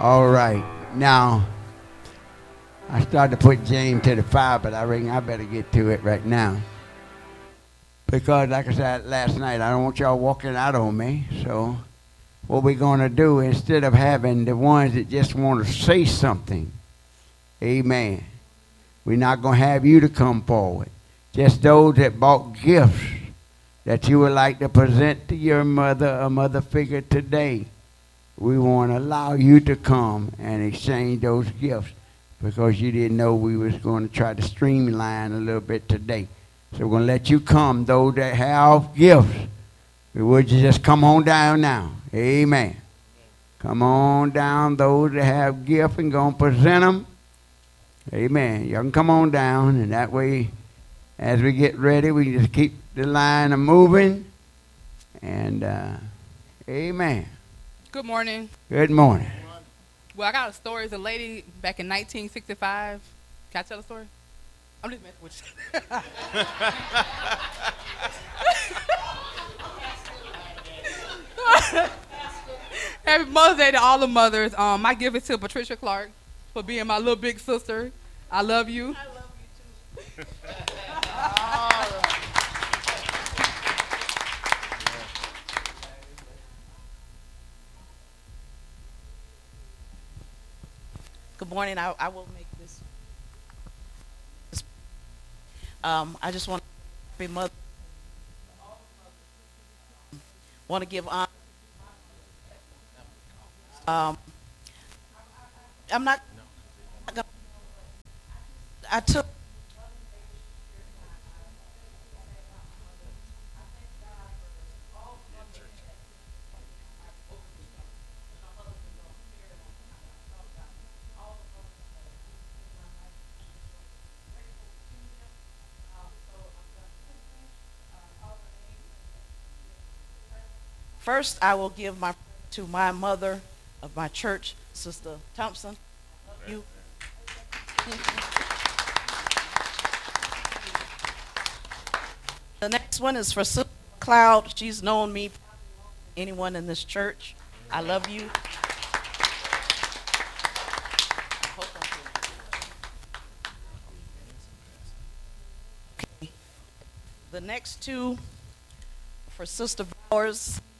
All right. Now, I started to put James to the fire, but I reckon I better get to it right now. Because, like I said last night, I don't want y'all walking out on me. So, what we're going to do, instead of having the ones that just want to say something, amen, we're not going to have you to come forward. Just those that bought gifts that you would like to present to your mother or mother figure today. We want to allow you to come and exchange those gifts because you didn't know we was going to try to streamline a little bit today. So we're going to let you come, those that have gifts. Would you just come on down now? Amen. Come on down, those that have gifts, and going to present them. Amen. You can come on down, and that way, as we get ready, we just keep the line moving. And amen. Good morning. Good morning. Well, I got a story. It's a lady back in 1965. Can I tell the story? I'm just messing with you. Happy Mother's Day to all the mothers. My gift is to Patricia Clark for being my little big sister. I love you. I love you too. All right. Good morning. I will make this. I just want to be mother. Want to give honor. I'm not. I took. First, I will give to my mother of my church, Sister Thompson. You. The next one is for Sister Cloud. She's known me, anyone in this church. I love you. Okay. The next two for Sister Bowers.